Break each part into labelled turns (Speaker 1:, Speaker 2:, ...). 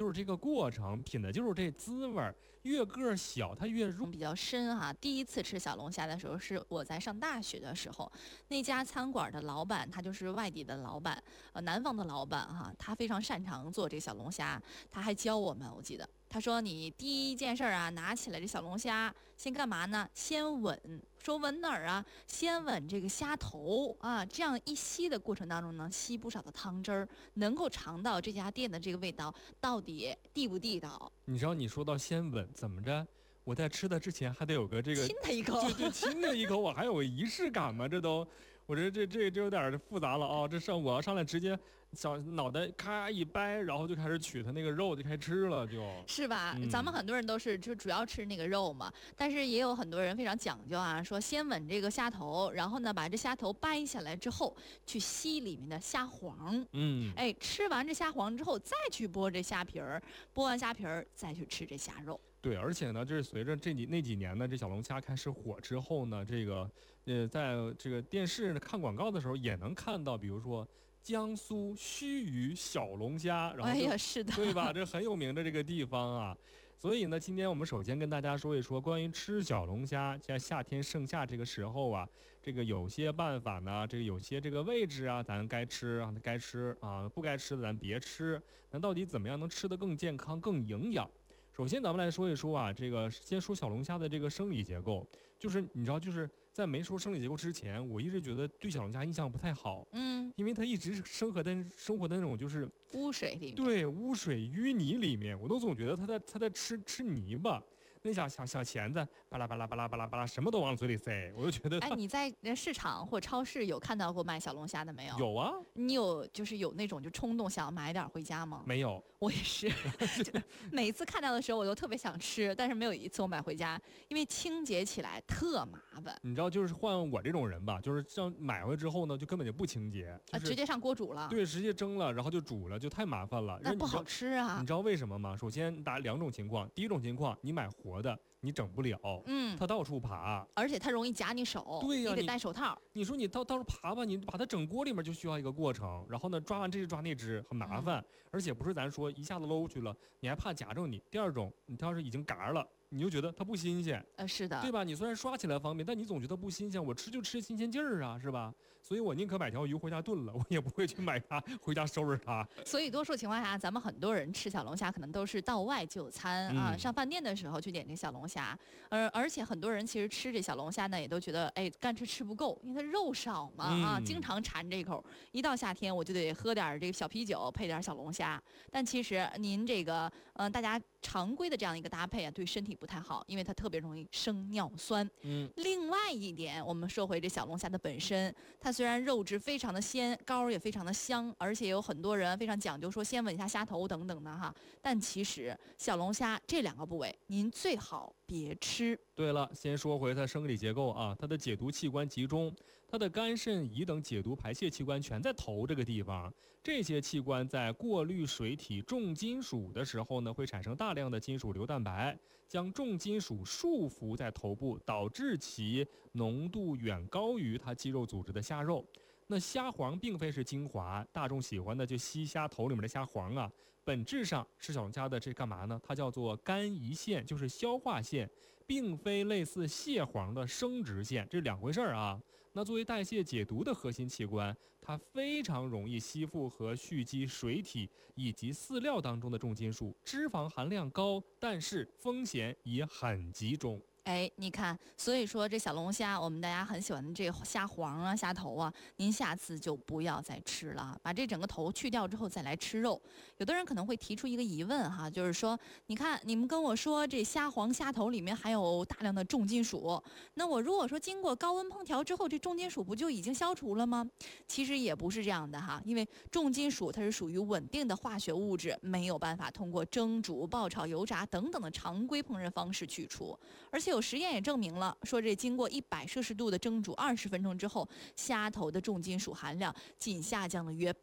Speaker 1: 就是这个过程，品的就是这滋味儿。越个小，它越入
Speaker 2: 比较深哈。第一次吃小龙虾的时候是我在上大学的时候，那家餐馆的老板他就是外地的老板，南方的老板哈，他非常擅长做这个小龙虾，他还教我们，我记得。他说：“你第一件事啊，拿起来这小龙虾，先干嘛呢？先吻。说吻哪儿啊？先吻这个虾头啊，这样一吸的过程当中呢，吸不少的汤汁儿，能够尝到这家店的这个味道到底地不地道。
Speaker 1: 你知道你说到先吻怎么着？我在吃的之前还得有个这个
Speaker 2: 亲他一口，
Speaker 1: 对对，亲他一口，我还有个仪式感吗？这都，我这有点复杂了啊！我要上来直接小脑袋咔一掰，然后就开始取他那个肉就开始吃了，
Speaker 2: 是吧？咱们很多人都是就主要吃那个肉嘛，但是也有很多人非常讲究啊，说先吻这个虾头，然后呢把这虾头掰下来之后去吸里面的虾黄，哎，吃完这虾黄之后再去剥这虾皮儿，剥完虾皮儿再去吃这虾肉。
Speaker 1: 对，而且呢，这是随着那几年呢，这小龙虾开始火之后呢，这个在这个电视看广告的时候也能看到，比如说江苏须臾小龙虾，然后
Speaker 2: 哎呀，是的，
Speaker 1: 对吧？这很有名的这个地方啊。所以呢，今天我们首先跟大家说一说关于吃小龙虾，在夏天盛夏这个时候啊，这个有些办法呢，这个有些这个位置啊，咱该吃啊，该吃啊，不该吃的咱别吃。那到底怎么样能吃得更健康、更营养？首先，咱们来说一说啊，这个先说小龙虾的这个生理结构，就是你知道，就是在没说生理结构之前，我一直觉得对小龙虾印象不太好，因为它一直生活在那种就是
Speaker 2: 污水里面，
Speaker 1: 对，污水淤泥里面，我都总觉得它在吃泥巴。那小钳子巴拉巴拉巴拉巴拉巴拉，什么都往嘴里塞，我就觉得。
Speaker 2: 哎，你在市场或超市有看到过卖小龙虾的没有？
Speaker 1: 有啊。
Speaker 2: 你有那种就冲动想要买点回家吗？
Speaker 1: 没有，
Speaker 2: 我也是，每次看到的时候我都特别想吃，但是没有一次我买回家，因为清洁起来特麻烦。
Speaker 1: 你知道，就是换我这种人吧，就是像买回来之后呢，就根本就不清洁，
Speaker 2: 直接上锅煮了。
Speaker 1: 对，直接蒸了，然后就煮了，就太麻烦了。
Speaker 2: 那不好吃啊！
Speaker 1: 你知道为什么吗？首先打两种情况，第一种情况，你买活的，你整不了，它到处爬，
Speaker 2: 而且它容易夹你手，
Speaker 1: 对呀，
Speaker 2: 你得戴手套。
Speaker 1: 你说你到处爬吧，你把它整锅里面就需要一个过程，然后呢，抓完这只抓那只很麻烦，而且不是咱说一下子搂去了，你还怕夹着你。第二种，你要是已经嘎了。你就觉得它不新鲜，
Speaker 2: 是的，
Speaker 1: 对吧？你虽然刷起来方便，但你总觉得不新鲜。我吃就吃新鲜劲儿啊，是吧？所以我宁可买条鱼回家炖了，我也不会去买它回家收拾它。
Speaker 2: 所以多数情况下，咱们很多人吃小龙虾可能都是到外就餐啊，上饭店的时候去点这小龙虾。而且很多人其实吃这小龙虾呢，也都觉得哎干吃不够，因为它肉少嘛经常馋这一口。一到夏天我就得喝点这个小啤酒配点小龙虾。但其实您这个大家常规的这样一个搭配啊，对身体不太好，因为它特别容易生尿酸。另外一点，我们说回这小龙虾的本身，它虽然肉质非常的鲜，膏也非常的香，而且有很多人非常讲究说先吻一下虾头等等的哈。但其实小龙虾这两个部位，您最好别吃。
Speaker 1: 对了，先说回它生理结构啊，它的解毒器官集中，它的肝肾胰等解毒排泄器官全在头这个地方。这些器官在过滤水体重金属的时候呢，会产生大量的金属硫蛋白，将重金属束缚在头部，导致其浓度远高于它肌肉组织的虾肉。那虾黄并非是精华，大众喜欢的就吸虾头里面的虾黄啊，本质上吃小龙虾的这干嘛呢？它叫做肝胰腺，就是消化腺，并非类似蟹黄的生殖腺，这是两回事啊。那作为代谢解毒的核心器官，它非常容易吸附和蓄积水体以及饲料当中的重金属，脂肪含量高，但是风险也很集中。
Speaker 2: 哎，你看，所以说这小龙虾，我们大家很喜欢的这个虾黄啊、虾头啊，您下次就不要再吃了，把这整个头去掉之后再来吃肉。有的人可能会提出一个疑问哈，就是说，你看你们跟我说这虾黄、虾头里面含有大量的重金属，那我如果说经过高温烹调之后，这重金属不就已经消除了吗？其实也不是这样的哈，因为重金属它是属于稳定的化学物质，没有办法通过蒸煮、爆炒、油炸等等的常规烹饪方式去除，而且有实验也证明了，说这经过100°C的蒸煮20分钟之后，虾头的重金属含量仅下降了约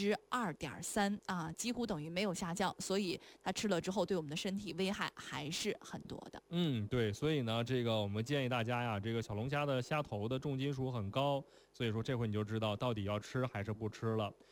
Speaker 2: 2.3%啊，几乎等于没有下降。所以它吃了之后，对我们的身体危害还是很多的。
Speaker 1: 对，所以呢，这个我们建议大家呀，这个小龙虾的虾头的重金属很高，所以说这回你就知道到底要吃还是不吃了。